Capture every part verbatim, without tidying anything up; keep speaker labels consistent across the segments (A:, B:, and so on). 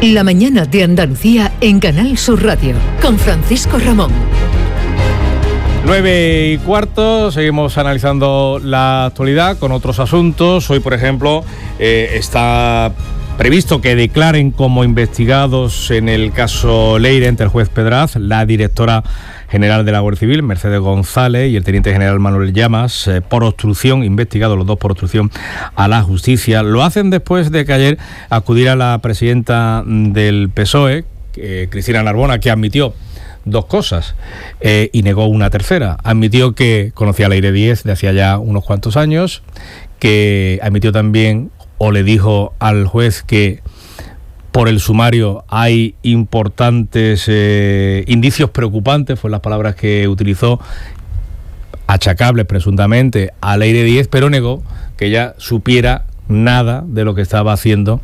A: La mañana de Andalucía en Canal Sur Radio, con Francisco Ramón.
B: Nueve y cuarto, seguimos analizando la actualidad con otros asuntos. Hoy, por ejemplo, eh, está previsto que declaren como investigados en el caso Leire ante el juez Pedraz la directora general de la Guardia Civil, Mercedes González, y el teniente general Manuel Llamas, eh, por obstrucción, investigados los dos por obstrucción a la justicia. Lo hacen después de que ayer acudiera la presidenta del P S O E, eh, Cristina Narbona, que admitió dos cosas eh, y negó una tercera. Admitió que conocía a Leire Díez de hacía ya unos cuantos años, que admitió también o le dijo al juez que por el sumario hay importantes eh, indicios preocupantes, fueron las palabras que utilizó, achacables presuntamente a Leire Díez, pero negó que ella supiera nada de lo que estaba haciendo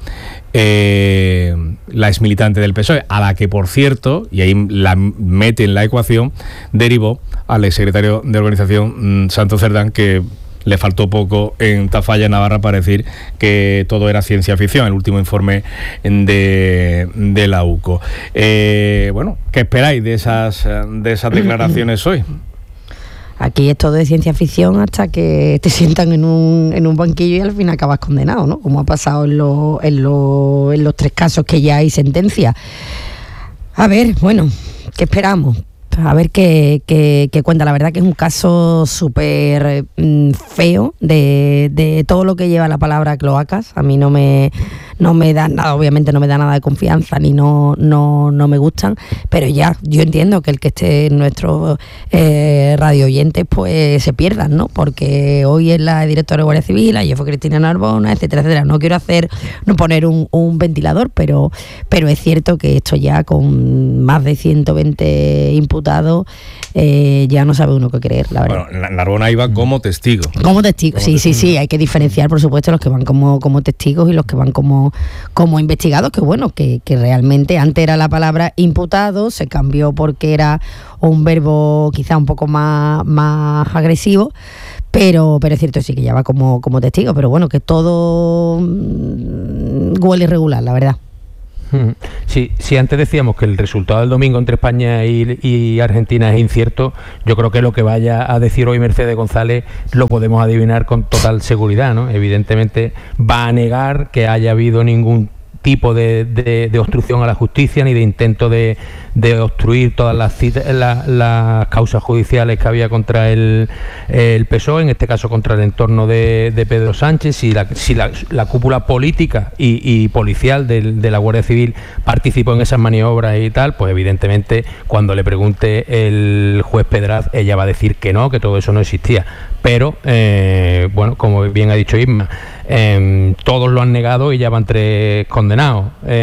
B: eh, la exmilitante del P S O E, a la que, por cierto, y ahí la mete en la ecuación, derivó al exsecretario de organización mmm, Santos Cerdán, que le faltó poco en Tafalla, Navarra, para decir que todo era ciencia ficción, el último informe de, de la U C O. Eh, bueno, ¿qué esperáis de esas, de esas declaraciones hoy?
C: Aquí es todo de ciencia ficción hasta que te sientan en un, en un banquillo y al fin acabas condenado, ¿no? Como ha pasado en, lo, en, lo, en los tres casos que ya hay sentencia. A ver, bueno, ¿qué esperamos? A ver qué, qué, qué cuenta. La verdad que es un caso súper mm, feo de, de todo lo que lleva la palabra cloacas. A mí no me, no me da nada, obviamente no me da nada de confianza, ni no, no, no me gustan, pero ya, yo entiendo que el que esté en nuestros eh, radio oyentes pues se pierdan, ¿no? Porque hoy es la directora de Guardia Civil, ayer fue Cristina Narbona, etcétera, etcétera. No quiero hacer, no poner un, un ventilador, pero, pero es cierto que esto ya con más de ciento veinte imputados Eh, ya no sabe uno qué creer, la verdad.
B: Bueno, Narbona iba como testigo.
C: Como testigo, sí, sí, sí. Hay que diferenciar, por supuesto, los que van como, como testigos y los que van como, como investigados, que bueno, que, que realmente antes era la palabra imputado, se cambió porque era un verbo quizá un poco más, más agresivo. Pero, pero es cierto, sí que ya va como, como testigo, pero bueno, que todo huele irregular, la verdad.
D: Sí, sí, antes decíamos que el resultado del domingo entre España y, y Argentina es incierto. Yo creo que lo que vaya a decir hoy Mercedes González lo podemos adivinar con total seguridad, ¿no? Evidentemente va a negar que haya habido ningún tipo de, de, de obstrucción a la justicia ni de intento de, de obstruir todas las, las, las causas judiciales que había contra el, el P S O E, en este caso contra el entorno de, de Pedro Sánchez. Si la, si la, la cúpula política y, y policial de, de la Guardia Civil participó en esas maniobras y tal, pues evidentemente cuando le pregunte el juez Pedraz, ella va a decir que no, que todo eso no existía. Pero, eh, bueno, como bien ha dicho Isma, eh, todos lo han negado y ya van tres condenados,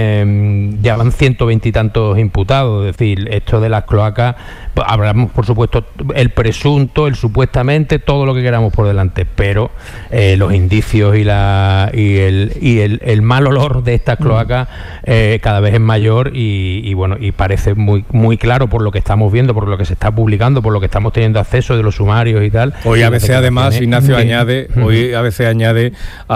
D: eh, ya van ciento veinte y tantos imputados. Es decir, esto de las cloacas, pues, hablamos por supuesto el presunto, el supuestamente, todo lo que queramos por delante, pero eh, los indicios y la y el y el, el mal olor de estas cloacas eh, cada vez es mayor y, y bueno, y parece muy muy claro por lo que estamos viendo, por lo que se está publicando, por lo que estamos teniendo acceso de los sumarios y tal.
B: Hoy a veces además Ignacio añade, hoy a veces añade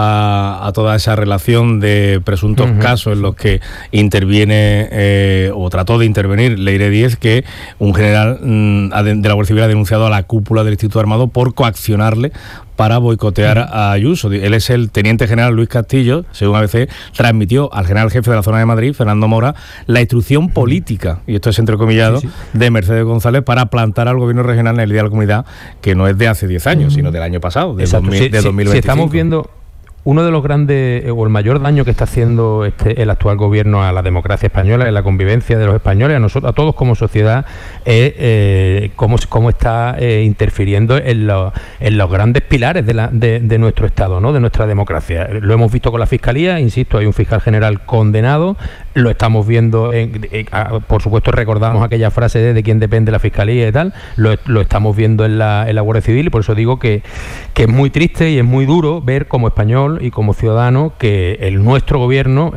B: a, a toda esa relación de presuntos uh-huh. casos en los que interviene eh, o trató de intervenir Leire Díez, que un general mm, de la Guardia Civil ha denunciado a la cúpula del Instituto Armado por coaccionarle para boicotear a Ayuso. Él es el teniente general Luis Castillo, según A B C, transmitió al general jefe de la zona de Madrid, Fernando Mora, la instrucción política, y esto es entrecomillado, sí, sí. de Mercedes González para plantar al gobierno regional en el Día de la Comunidad, que no es de hace diez años, sino del año pasado, de, dos mil,
D: sí,
B: de dos mil veinticinco.
D: Si estamos viendo uno de los grandes, o el mayor daño que está haciendo este, el actual gobierno a la democracia española, a la convivencia de los españoles, a nosotros, a todos como sociedad, es eh, cómo, cómo está eh, interfiriendo en, lo, en los grandes pilares de, la, de, de nuestro Estado, ¿no? De nuestra democracia. Lo hemos visto con la Fiscalía, insisto, hay un fiscal general condenado, lo estamos viendo, en, en, a, por supuesto recordamos aquella frase de, de quién depende la Fiscalía y tal, lo, lo estamos viendo en la, en la Guardia Civil, y por eso digo que, que es muy triste y es muy duro ver como español español y como ciudadano que el nuestro gobierno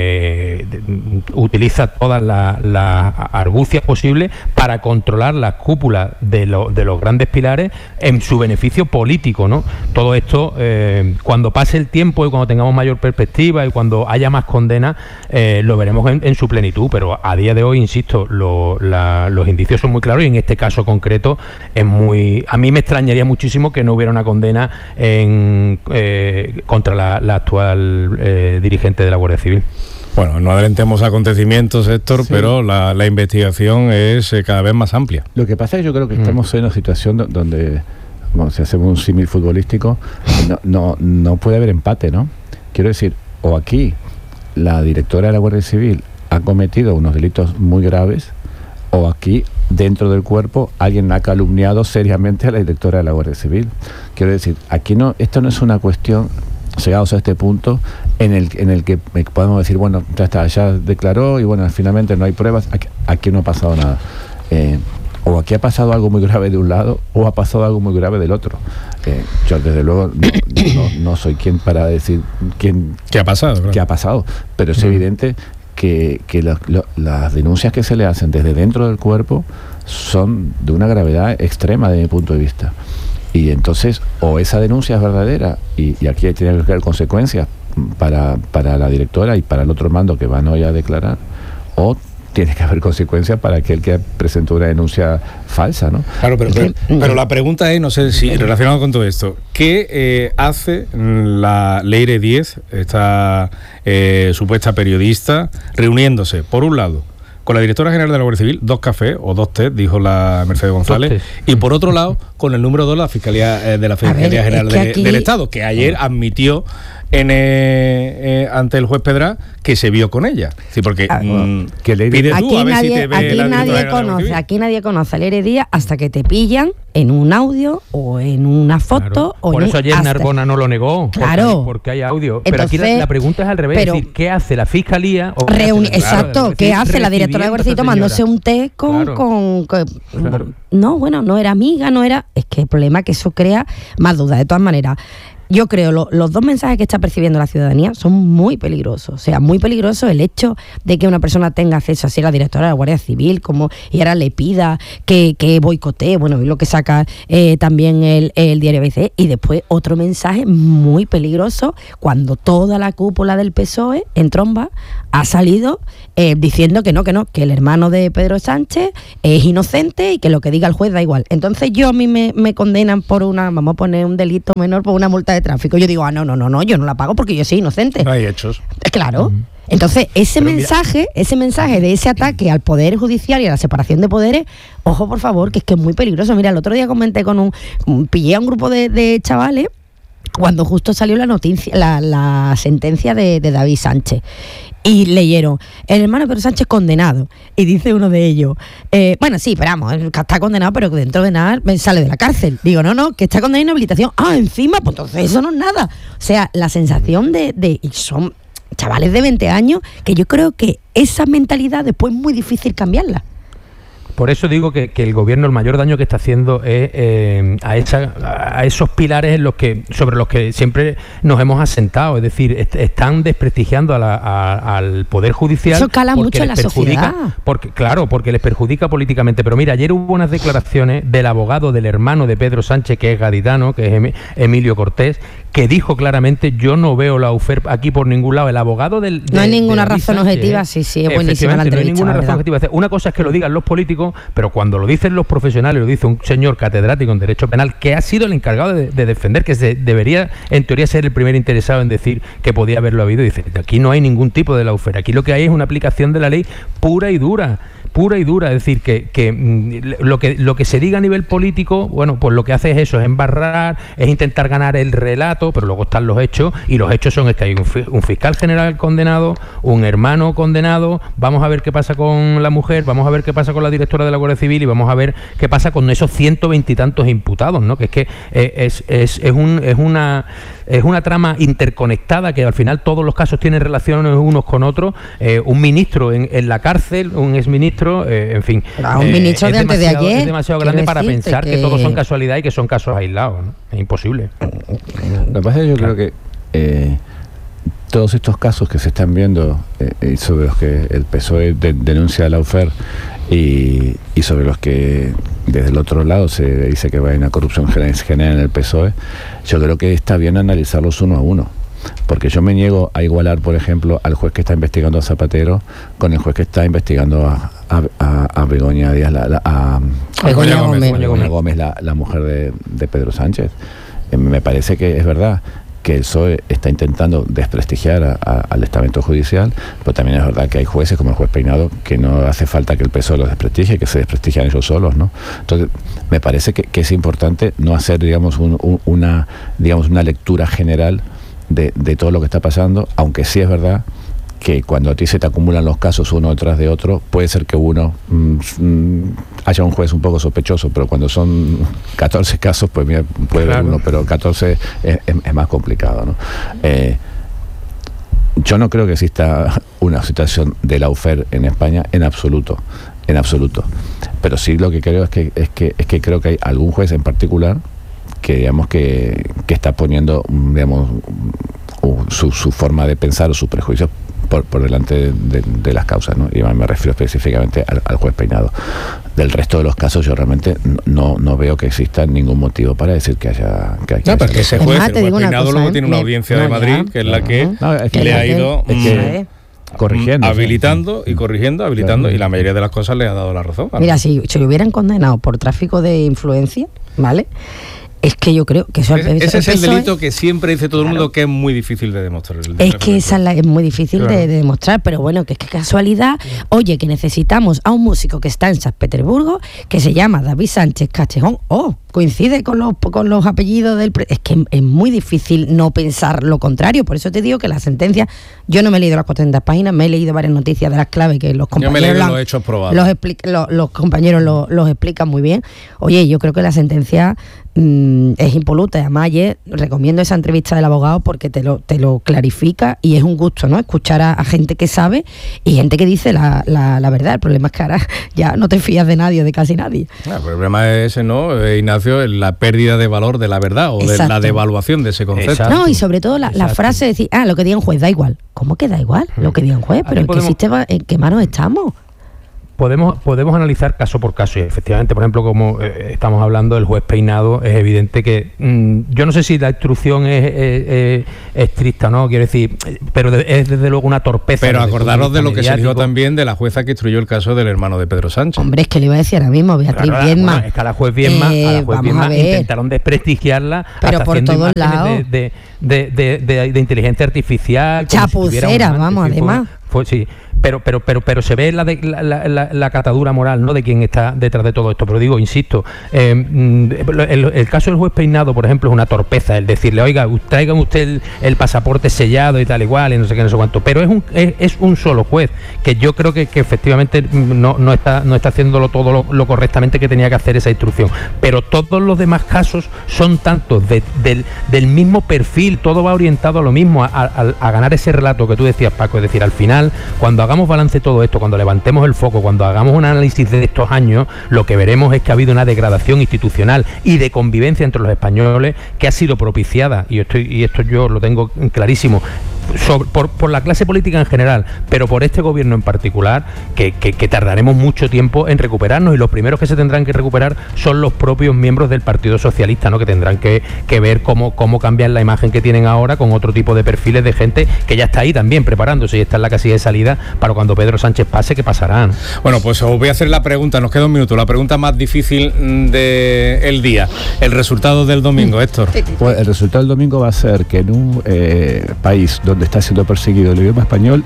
D: eh, utiliza todas las la argucias posibles para controlar las cúpulas de, lo, de los grandes pilares en su beneficio político, ¿no? Todo esto, eh, cuando pase el tiempo y cuando tengamos mayor perspectiva y cuando haya más condenas, eh, lo veremos en, en su plenitud, pero a día de hoy, insisto, lo, la, los indicios son muy claros y en este caso concreto es muy... A mí me extrañaría muchísimo que no hubiera una condena en, eh, contra la, la actual eh, dirigente de la Guardia Civil.
B: Bueno, no adelantemos acontecimientos, Héctor, sí. pero la, la investigación es eh, cada vez más amplia.
E: Lo que pasa es que yo creo que estamos mm. en una situación do- donde, bueno, si hacemos un símil futbolístico, no, no, no puede haber empate, ¿no? Quiero decir, o aquí la directora de la Guardia Civil ha cometido unos delitos muy graves, o aquí, dentro del cuerpo, alguien ha calumniado seriamente a la directora de la Guardia Civil. Quiero decir, aquí no, esto no es una cuestión, llegados a este punto, en el, en el que podemos decir, bueno, ya está, ya declaró y bueno, finalmente no hay pruebas, aquí, aquí no ha pasado nada. Eh, o aquí ha pasado algo muy grave de un lado, o ha pasado algo muy grave del otro. Eh, yo, desde luego, no, no, no soy quien para decir quién,
B: qué ha pasado, claro.
E: qué ha pasado, pero es uh-huh. evidente que, que lo, lo, las denuncias que se le hacen desde dentro del cuerpo son de una gravedad extrema desde mi punto de vista. Y entonces, o esa denuncia es verdadera, y, y aquí tiene que haber consecuencias para, para la directora y para el otro mando que van hoy a declarar, o tiene que haber consecuencias para aquel que presentó una denuncia falsa, ¿no?
B: Claro, pero, pero, pero la pregunta es, no sé si relacionado con todo esto, ¿qué eh, hace la Leire Díez, esta eh, supuesta periodista, reuniéndose, por un lado, con la directora general de la Guardia Civil, dos cafés o dos té, dijo la Mercedes González, y por otro lado, con el número dos de la Fiscalía eh, de la Fiscalía ver, General es que de, aquí... del Estado, que ayer admitió en eh, eh, ante el juez Pedra que se vio con ella. Sí, porque ah,
C: mm, que le pide tú, a ver nadie, si te ve aquí la nadie conoce, aquí nadie conoce a Leire Díez hasta que te pillan en un audio o en una foto.
D: Claro.
C: O
D: por
C: en
D: eso ayer
C: hasta...
D: Narbona no lo negó.
C: Claro.
D: Porque, porque hay audio.
C: Entonces,
D: pero aquí la, la pregunta es al revés. Pero, es decir, ¿qué hace la Fiscalía? O
C: reuni- claro, exacto. ¿Qué hace la directora de Guardia Civil tomándose un té con... Claro. con, con claro. No, bueno, no era amiga, no era... Es que el problema es que eso crea más dudas. De todas maneras, yo creo lo, los dos mensajes que está percibiendo la ciudadanía son muy peligrosos. O sea, muy peligroso el hecho de que una persona tenga acceso así a la directora de la Guardia Civil, como y ahora le pida que, que boicotee, bueno, y lo que saca eh, también el, el diario A B C. Y después otro mensaje muy peligroso cuando toda la cúpula del P S O E en tromba ha salido eh, diciendo que no, que no, que el hermano de Pedro Sánchez es inocente y que lo que diga el juez da igual. Entonces yo a mí me, me condenan por una, vamos a poner un delito menor, por una multa de tráfico. Yo digo, ah, no, no, no, no, yo no la pago porque yo soy inocente.
B: No hay hechos.
C: Claro. Mm. Entonces, ese Pero mensaje, mira. ese mensaje de ese ataque al Poder Judicial y a la separación de poderes, ojo, por favor, que es que es muy peligroso. Mira, el otro día comenté con un, un pillé a un grupo de, de chavales cuando justo salió la noticia, la, la sentencia de, de David Sánchez. Y leyeron, el hermano Pedro Sánchez condenado. Y dice uno de ellos, eh, bueno, sí, pero vamos, está condenado, pero dentro de nada sale de la cárcel. Digo, no, no, que está condenado en inhabilitación. Ah, encima, pues entonces eso no es nada. O sea, la sensación de... de y son chavales de veinte años, que yo creo que esa mentalidad después es muy difícil cambiarla.
D: Por eso digo que, que el gobierno el mayor daño que está haciendo es eh, a, esa, a esos pilares en los que, sobre los que siempre nos hemos asentado, es decir, est- están desprestigiando a la, a, al Poder Judicial.
C: Eso cala mucho en la sociedad.
D: Porque, claro, porque les perjudica políticamente. Pero mira, ayer hubo unas declaraciones del abogado del hermano de Pedro Sánchez, que es gaditano, que es Em- Emilio Cortés, que dijo claramente, yo no veo la U F E R aquí por ningún lado. El abogado del... De,
C: no hay ninguna razón
D: Sánchez,
C: objetiva, sí, sí, es buenísima la
D: entrevista. No hay ninguna razón
C: ¿verdad?
D: objetiva. Una cosa es que lo digan los políticos, pero cuando lo dicen los profesionales, lo dice un señor catedrático en Derecho Penal, que ha sido el encargado de, de defender, que se, debería, en teoría, ser el primer interesado en decir que podía haberlo habido, y dice, aquí no hay ningún tipo de la U F E R. Aquí lo que hay es una aplicación de la ley pura y dura. pura y dura, es decir, que, que lo que lo que se diga a nivel político, bueno, pues lo que hace es eso, es embarrar, es intentar ganar el relato, pero luego están los hechos, y los hechos son es que hay un, un fiscal general condenado, un hermano condenado, vamos a ver qué pasa con la mujer, vamos a ver qué pasa con la directora de la Guardia Civil y vamos a ver qué pasa con esos ciento veintitantos imputados, ¿no? Que es que es, es, es, un, es una es una trama interconectada que al final todos los casos tienen relaciones unos con otros, eh, un ministro en, en la cárcel, un exministro, eh, en fin.
C: Pero un ministro eh, de antes de ayer.
D: Es demasiado grande para pensar que... que todos son casualidad y que son casos aislados, ¿no? Es imposible.
E: Lo que pasa es que yo creo que eh, todos estos casos que se están viendo eh, y sobre los que el P S O E de, denuncia a Lawfare y, y sobre los que desde el otro lado se dice que hay una corrupción general en el P S O E, yo creo que está bien analizarlos uno a uno. Porque yo me niego a igualar, por ejemplo, al juez que está investigando a Zapatero con el juez que está investigando a, a, a, a Begoña Díaz, la, la, a,
C: a Begoña Gómez,
E: Begoña Gómez la, la mujer de, de Pedro Sánchez. Eh, me parece que es verdad que el P S O E está intentando desprestigiar a, a, al estamento judicial, pero también es verdad que hay jueces como el juez Peinado que no hace falta que el P S O E los desprestigie, que se desprestigian ellos solos, ¿no? Entonces, me parece que, que es importante no hacer, digamos, un, un, una, digamos, una lectura general De, de todo lo que está pasando, aunque sí es verdad que cuando a ti se te acumulan los casos uno detrás de otro, puede ser que uno mmm, haya un juez un poco sospechoso, pero cuando son catorce casos, pues mira, puede haber uno, pero catorce es, es, es más complicado, ¿no? Eh, yo no creo que exista una situación de Lawfare en España en absoluto, en absoluto. Pero sí lo que creo es que es que es que creo que hay algún juez en particular que digamos que, que está poniendo, digamos, su, su forma de pensar o sus prejuicios por, por delante de, de, de las causas, ¿no? Y me refiero específicamente al, al juez Peinado. Del resto de los casos yo realmente no, no veo que exista ningún motivo para decir que haya... Que haya
B: no, porque ese juez,
C: más,
B: el juez Peinado,
C: cosa,
B: luego
C: ¿eh?
B: tiene una
C: me,
B: audiencia
C: no,
B: de Madrid,
C: ya,
B: que es la que
E: no, es que
B: le ha ido...
E: Es que, corrigiendo,
B: habilitando sí. y corrigiendo, habilitando, claro. Y la mayoría de las cosas le ha dado la razón. ¿Vale?
C: Mira, si se lo hubieran condenado por tráfico de influencia, ¿vale? Es que yo creo que eso...
B: Ese, ese es el delito
C: es,
B: que siempre dice todo el mundo, claro, que es muy difícil de demostrar. El
C: es que esa es, la, es muy difícil, claro, de, de demostrar, pero bueno, que es que casualidad, oye, que necesitamos a un músico que está en San Petersburgo, que se llama David Sánchez Castejón, oh, coincide con los, con los apellidos del... Pre- es que es muy difícil no pensar lo contrario, por eso te digo que la sentencia, yo no me he leído las cuatrocientas páginas, me he leído varias noticias de las claves que los compañeros...
B: Yo me he leído
C: los
B: hechos probados.
C: Los, expli- los, los compañeros los, los explican muy bien. Oye, yo creo que la sentencia... es impoluta. Además, ayer recomiendo esa entrevista del abogado porque te lo, te lo clarifica y es un gusto, ¿no? Escuchar a, a gente que sabe y gente que dice la, la, la verdad. El problema es que ahora ya no te fías de nadie, de casi nadie.
B: Ah, el problema es ese, ¿no, Ignacio? La pérdida de valor de la verdad o Exacto. de la devaluación de ese concepto.
C: Exacto. No, y sobre todo la, la frase de decir, ah, lo que diga un juez da igual. ¿Cómo que da igual? Mm. Lo que diga un juez, pero ¿en qué, sistema, ¿en qué manos estamos?
D: Podemos, podemos analizar caso por caso y efectivamente, por ejemplo, como eh, estamos hablando del juez Peinado, es evidente que mmm, yo no sé si la instrucción es, es, es estricta, ¿no? Quiero decir, pero de, es desde luego una torpeza.
B: Pero acordaros de lo que se dijo también de la jueza que instruyó el caso del hermano de Pedro Sánchez.
C: Hombre, es que le iba a decir ahora mismo, Beatriz
D: claro,
C: Viedma.
D: Bueno, es que a la juez Viedma,
C: eh,
D: a la juez Viedma intentaron desprestigiarla,
C: pero
D: hasta
C: por todos lados.
D: De, de, de, de, de, de inteligencia artificial.
C: Chapucera, si vamos, además.
D: Fue, sí, pero pero pero pero se ve la, de, la, la, la, la catadura moral, ¿no?, de quien está detrás de todo esto. Pero digo, insisto, eh, el, el caso del juez Peinado, por ejemplo, es una torpeza el decirle, oiga, traigan usted el, el pasaporte sellado y tal igual y no sé qué, no sé cuánto. Pero es un es, es un solo juez que yo creo que, que efectivamente no, no está no está haciéndolo todo lo, lo correctamente que tenía que hacer esa instrucción. Pero todos los demás casos son tantos de, del, del mismo perfil, todo va orientado a lo mismo, a, a, a ganar ese relato que tú decías, Paco, es decir, al final, cuando hagamos balance de todo esto, cuando levantemos el foco, cuando hagamos un análisis de estos años, lo que veremos es que ha habido una degradación institucional y de convivencia entre los españoles que ha sido propiciada, y estoy y esto yo lo tengo clarísimo, sobre, por, por la clase política en general, pero por este gobierno en particular, que, que, que tardaremos mucho tiempo en recuperarnos, y los primeros que se tendrán que recuperar son los propios miembros del Partido Socialista, ¿no?, que tendrán que, que ver cómo, cómo cambiar la imagen que tienen ahora con otro tipo de perfiles de gente que ya está ahí también preparándose y está en la casilla de salida para cuando Pedro Sánchez pase, que pasará, ¿no? Bueno,
B: pues os voy a hacer la pregunta, nos queda un minuto, la pregunta más difícil del día, el resultado del domingo, Héctor.
E: Pues el resultado del domingo va a ser que en un eh, país donde está siendo perseguido el idioma español,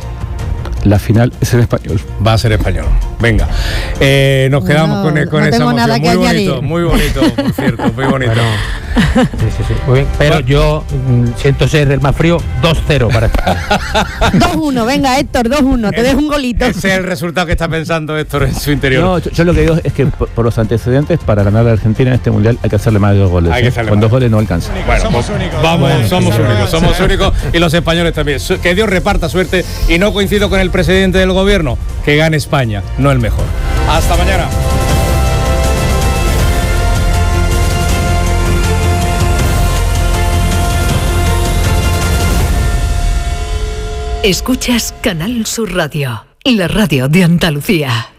E: la final es en español.
B: Va a ser español. Venga, eh, nos quedamos no, con, con
C: no
B: esa
C: emoción.
B: Nada
C: que
B: muy
C: añadir.
B: bonito, muy bonito, por cierto, muy bonito.
D: Bueno, sí, sí, sí. Muy bien. Pero bueno, yo mm, siento ser el más frío, dos cero para España.
C: dos uno, venga, Héctor, dos uno, te dejo un golito.
B: Ese es el resultado que está pensando Héctor en su interior.
E: No, yo, yo lo que digo es que por, por los antecedentes, para ganar a Argentina en este mundial hay que hacerle más de dos goles. ¿eh? Con dos goles no alcanza.
B: Bueno, somos únicos. Vamos, bueno, somos sí, únicos, somos sí. únicos y los españoles también. Que Dios reparta suerte, y no coincido con el presidente del gobierno, que gane España, no el mejor. Hasta mañana.
A: Escuchas Canal Sur Radio, la radio de Andalucía.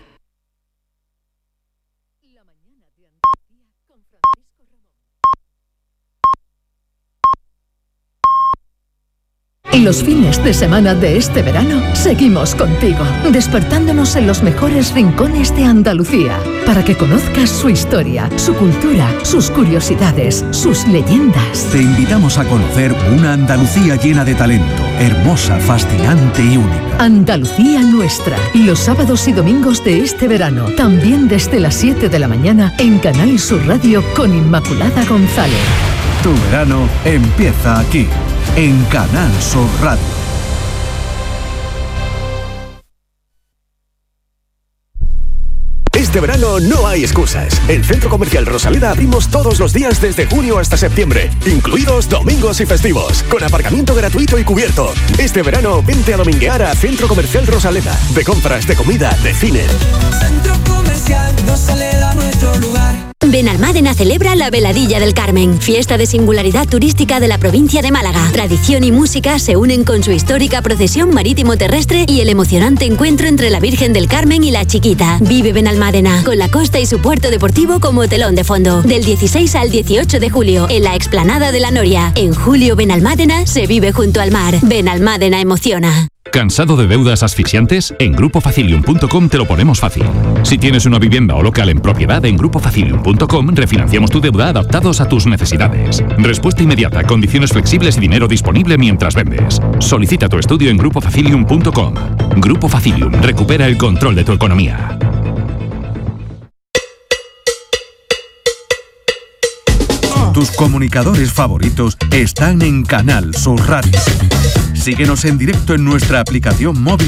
A: Los fines de semana de este verano seguimos contigo, despertándonos en los mejores rincones de Andalucía, para que conozcas su historia, su cultura, sus curiosidades, sus leyendas.
F: Te invitamos a conocer una Andalucía llena de talento, hermosa, fascinante y única.
A: Andalucía Nuestra, los sábados y domingos de este verano, también desde las siete de la mañana en Canal Sur Radio con Inmaculada González.
F: Tu verano empieza aquí, en Canal Sur Radio.
G: Este verano no hay excusas. En Centro Comercial Rosaleda abrimos todos los días desde junio hasta septiembre, incluidos domingos y festivos, con aparcamiento gratuito y cubierto. Este verano vente a dominguear a Centro Comercial Rosaleda. De compras, de comida, de cine.
H: Centro Comercial Rosaleda, nuestro lugar.
I: Benalmádena celebra la Veladilla del Carmen, fiesta de singularidad turística de la provincia de Málaga. Tradición y música se unen con su histórica procesión marítimo-terrestre y el emocionante encuentro entre la Virgen del Carmen y la Chiquita. Vive Benalmádena, con la costa y su puerto deportivo como telón de fondo. Del dieciséis al dieciocho de julio, en la explanada de la Noria. En julio, Benalmádena se vive junto al mar. Benalmádena emociona.
J: ¿Cansado de deudas asfixiantes? En grupo facilium punto com te lo ponemos fácil. Si tienes una vivienda o local en propiedad, en grupo facilium punto com refinanciamos tu deuda adaptados a tus necesidades. Respuesta inmediata, condiciones flexibles y dinero disponible mientras vendes. Solicita tu estudio en grupo facilium punto com. Grupo Facilium, recupera el control de tu economía.
F: Tus comunicadores favoritos están en Canal Sur Radio. Síguenos en directo en nuestra aplicación móvil